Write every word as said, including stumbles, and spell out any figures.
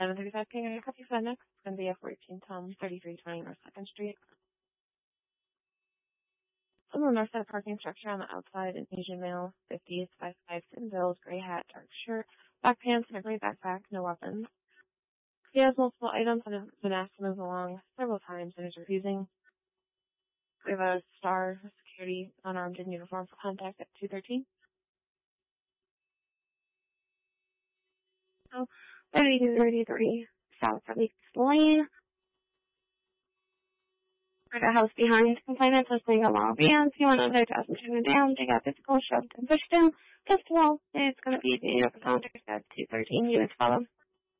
seven thirty-five King and copy for next. It's going to be a fourteen Tom, thirty-three twenty North second Street. On the north side parking structure on the outside, an Asian male, fifties, five five, thin build, gray hat, dark shirt, black pants, and a gray backpack, no weapons. He has multiple items and has been asked to move along several times and is refusing. We have a star security unarmed in uniform for contact at two thirteen. So, thirty-two thirty-three South Release Lane. At a house behind. Complainant listening a long bands. You want another dozen turn down. They got physical shoved and pushed him. Just well, it's going to be the contact at two thirteen. Units follow.